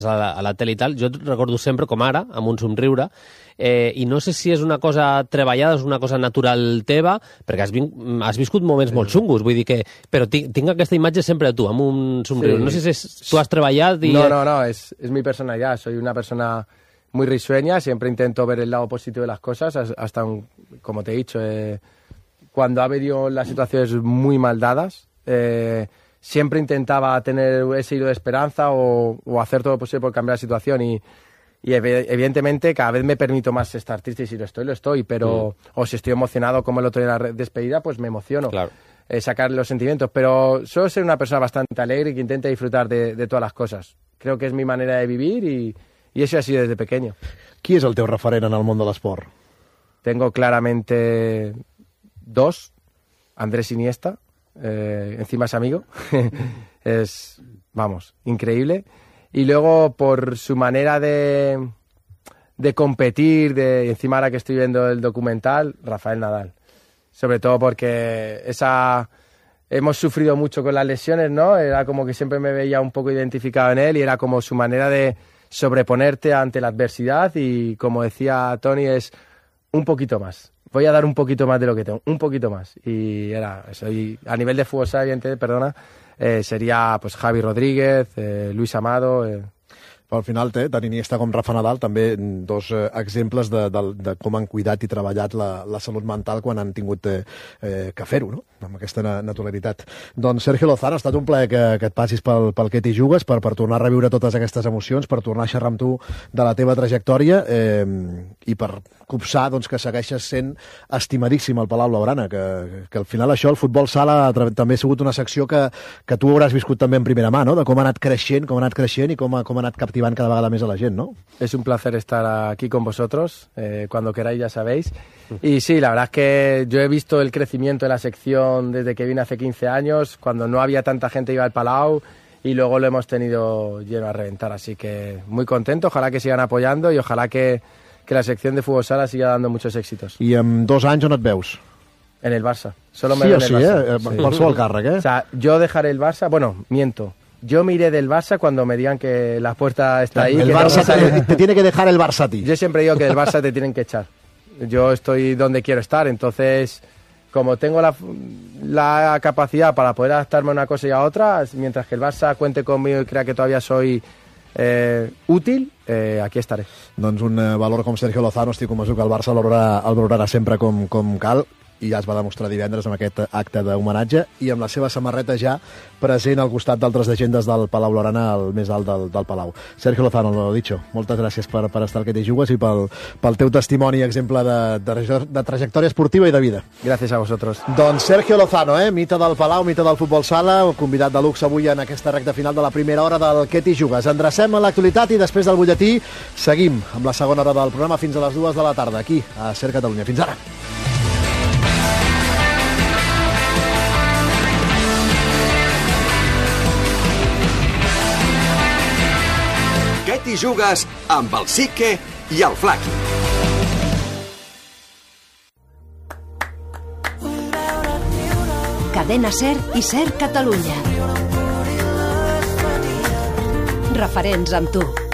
a la tele i tal, jo et recordo sempre com ara, amb un somriure, i no sé si és una cosa treballada, és una cosa natural teva, perquè has viscut moments molt xungos, vull dir que... Però tinc aquesta imatge sempre de tu, amb un somriure. Sí. No sé si tu has treballat i... No, es mi personalidad. Soy una persona muy risueña, siempre intento ver el lado positivo de las cosas, hasta, como te he dicho, cuando ha habido las situaciones muy mal dadas, siempre intentaba tener ese hilo de esperanza o hacer todo lo posible por cambiar la situación y evidentemente cada vez me permito más estar triste y si lo estoy, pero o si estoy emocionado como el otro día en la despedida, pues me emociono. Claro. Sacar los sentimientos, pero suelo ser una persona bastante alegre y que intenta disfrutar de todas las cosas. Creo que es mi manera de vivir y eso ha sido desde pequeño. Qui és el teu referent en el món de l'esport? Tengo claramente dos. Andrés Iniesta, encima es amigo, es, vamos, increíble. Y luego por su manera de competir, encima ahora que estoy viendo el documental, Rafael Nadal. Sobre todo porque hemos sufrido mucho con las lesiones, ¿no? Era como que siempre me veía un poco identificado en él y era como su manera de sobreponerte ante la adversidad y como decía Tony, es un poquito más. Voy a dar un poquito más de lo que tengo, un poquito más. Y era eso. Y a nivel de fútbol sala, seria pues Javi Rodríguez, Luis Amado... Al final té, tant Iniesta com Rafa Nadal, també dos exemples de com han cuidat i treballat la salut mental quan han tingut que fer-ho, no? Amb aquesta naturalitat. Doncs Sergio Lozano, ha estat un plaer que et passis pel que t'hi jugues, per tornar a reviure totes aquestes emocions, per tornar a xerrar amb tu de la teva trajectòria i per copsar que segueixes sent estimadíssim al Palau Blaugrana, que al final això, el futbol sala, també ha sigut una secció que tu hauràs viscut també en primera mà, no? De com ha anat creixent i com ha anat captivant cada vegada més a la gent, ¿no? Es un placer estar aquí con vosotros, cuando queráis ya sabéis. Y sí, la verdad es que yo he visto el crecimiento de la sección desde que vine hace 15 años, cuando no había tanta gente iba al Palau y luego lo hemos tenido lleno a reventar, así que muy contento, ojalá que sigan apoyando y ojalá que la sección de fútbol sala siga dando muchos éxitos. I en 2 anys on et veus? En el Barça. Solo me veo en el Barça. Sí. Qualsevol càrrec, O sea, yo dejaré el Barça, bueno, miento. Yo me iré del Barça cuando me digan que la puerta está ahí. El Barça te tiene que dejar el Barça a ti. Yo siempre digo que del Barça te tienen que echar. Yo estoy donde quiero estar, entonces, como tengo la capacidad para poder adaptarme a una cosa y a otra, mientras que el Barça cuente conmigo y crea que todavía soy útil, aquí estaré. Doncs un valor com Sergio Lozano, estic convençut que el Barça el valorarà sempre com cal, i ja es va demostrar divendres amb aquest acte d'homenatge i amb la seva samarreta ja present al costat d'altres llegendes del Palau Blaugrana, al més alt del Palau. Sergio Lozano, lo dicho, moltes gràcies per estar al que t'hi jugues i pel teu testimoni i exemple de trajectòria esportiva i de vida. Gràcies a vosaltres. Doncs Sergio Lozano, mite del Palau, mite del futbol sala, convidat de luxe avui en aquesta recta final de la primera hora del que t'hi jugues. Endrecem a l'actualitat i després del butlletí seguim amb la segona hora del programa fins a les 2 de la tarda, aquí a Ser Catalunya. Fins ara. Què t'hi jugues amb el Sique i el Flaqui? Cadena Ser i Ser Catalunya. Referents amb tu.